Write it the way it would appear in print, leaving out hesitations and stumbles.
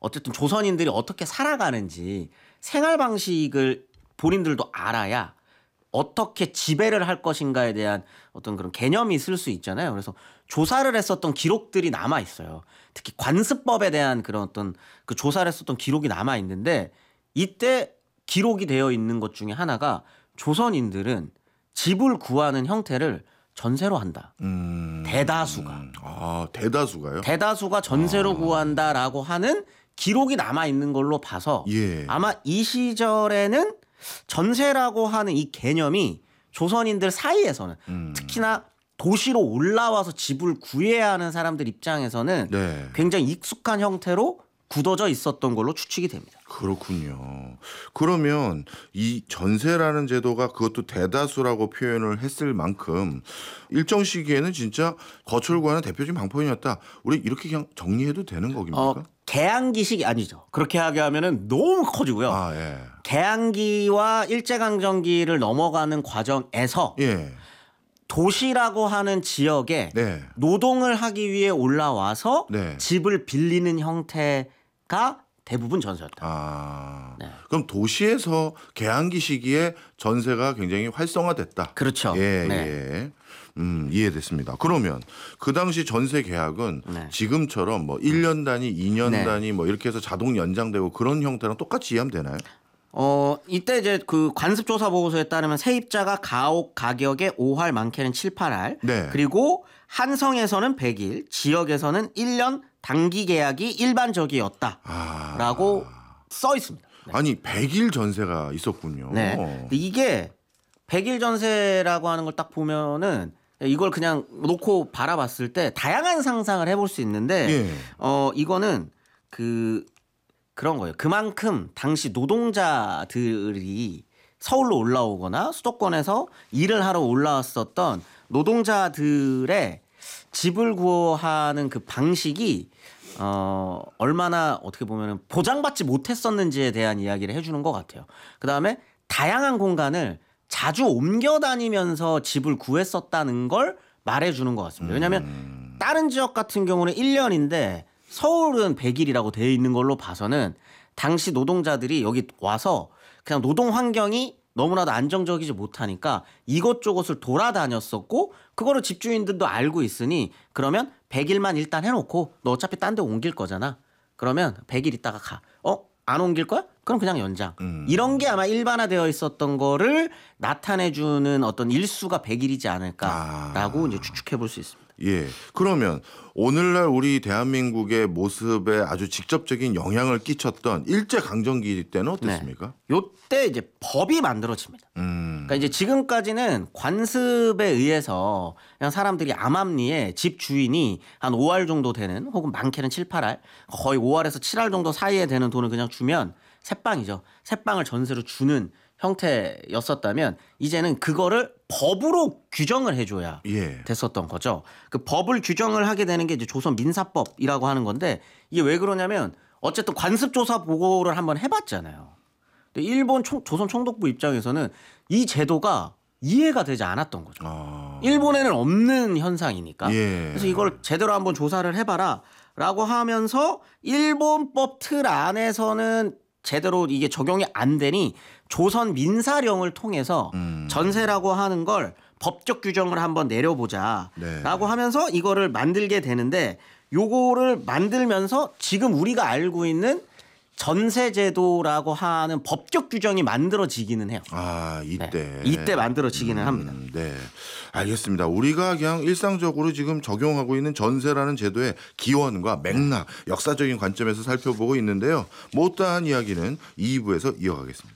어쨌든 조선인들이 어떻게 살아가는지 생활 방식을 본인들도 알아야 어떻게 지배를 할 것인가에 대한 어떤 그런 개념이 있을 수 있잖아요. 그래서 조사를 했었던 기록들이 남아 있어요. 특히 관습법에 대한 그런 어떤 그 조사를 했었던 기록이 남아 있는데 이때 기록이 되어 있는 것 중에 하나가 조선인들은 집을 구하는 형태를 전세로 한다. 대다수가. 아, 대다수가요? 대다수가 전세로 구한다라고 하는 기록이 남아 있는 걸로 봐서 예. 아마 이 시절에는 전세라고 하는 이 개념이 조선인들 사이에서는 특히나 도시로 올라와서 집을 구해야 하는 사람들 입장에서는 네. 굉장히 익숙한 형태로 굳어져 있었던 걸로 추측이 됩니다. 그렇군요. 그러면 이 전세라는 제도가 그것도 대다수라고 표현을 했을 만큼 일정 시기에는 진짜 거처를 구하는 대표적인 방법이었다. 우리 이렇게 그냥 정리해도 되는 겁니까? 개항기식이 아니죠. 그렇게 하게 하면은 너무 커지고요. 아, 예. 개항기와 일제강점기를 넘어가는 과정에서 예. 도시라고 하는 지역에 네. 노동을 하기 위해 올라와서 네. 집을 빌리는 형태가 대부분 전세였다. 아. 네. 그럼 도시에서 개항기 시기에 전세가 굉장히 활성화됐다. 그렇죠. 예, 네. 예. 이해됐습니다. 그러면 그 당시 전세 계약은 네. 지금처럼 뭐 1년 단위, 2년 네. 단위 뭐 이렇게 해서 자동 연장되고 그런 형태랑 똑같이 이해하면 되나요? 이때 이제 그 관습조사 보고서에 따르면 세입자가 가옥 가격의 5할 많게는 7, 8할 네. 그리고 한성에서는 100일, 지역에서는 1년 단기 계약이 일반적이었다라고 써 있습니다. 네. 아니 100일 전세가 있었군요. 네. 근데 이게 100일 전세라고 하는 걸 딱 보면은 이걸 그냥 놓고 바라봤을 때 다양한 상상을 해볼 수 있는데 예. 이거는 그런 거예요. 그만큼 당시 노동자들이 서울로 올라오거나 수도권에서 일을 하러 올라왔었던 노동자들의 집을 구하는 그 방식이 얼마나 어떻게 보면 보장받지 못했었는지에 대한 이야기를 해주는 것 같아요. 그다음에 다양한 공간을 자주 옮겨 다니면서 집을 구했었다는 걸 말해주는 것 같습니다. 왜냐하면 다른 지역 같은 경우는 1년인데 서울은 100일이라고 되어 있는 걸로 봐서는 당시 노동자들이 여기 와서 그냥 노동 환경이 너무나도 안정적이지 못하니까 이것저것을 돌아다녔었고 그거를 집주인들도 알고 있으니 그러면 100일만 일단 해놓고 너 어차피 딴 데 옮길 거잖아. 그러면 100일 있다가 가. 안 옮길 거야? 그럼 그냥 연장. 이런 게 아마 일반화되어 있었던 거를 나타내주는 어떤 일수가 100일이지 않을까라고 이제 추측해 볼 수 있습니다. 예. 그러면 오늘날 우리 대한민국의 모습에 아주 직접적인 영향을 끼쳤던 일제강점기 때는 어땠습니까? 네. 요때 이제 법이 만들어집니다. 그러니까 이제 지금까지는 관습에 의해서 그냥 사람들이 암암리에 집 주인이 한 5할 정도 되는 혹은 많게는 7, 8할 거의 5할에서 7할 정도 사이에 되는 돈을 그냥 주면 새빵이죠. 새빵을 전세로 주는 형태였었다면 이제는 그거를 법으로 규정을 해줘야 됐었던 거죠. 그 법을 규정을 하게 되는 게 이제 조선 민사법이라고 하는 건데 이게 왜 그러냐면 어쨌든 관습조사 보고를 한번 해봤잖아요. 근데 일본 조선 총독부 입장에서는 이 제도가 이해가 되지 않았던 거죠. 일본에는 없는 현상이니까. 그래서 이걸 제대로 한번 조사를 해봐라 라고 하면서 일본법 틀 안에서는 제대로 이게 적용이 안 되니 조선 민사령을 통해서 전세라고 하는 걸 법적 규정을 한번 내려보자라고 하면서 이거를 만들게 되는데 요거를 만들면서 지금 우리가 알고 있는 전세제도라고 하는 법적 규정이 만들어지기는 해요. 아, 이때. 네, 이때 만들어지기는 합니다. 네. 알겠습니다. 우리가 그냥 일상적으로 지금 적용하고 있는 전세라는 제도의 기원과 맥락, 역사적인 관점에서 살펴보고 있는데요. 못다한 이야기는 2부에서 이어가겠습니다.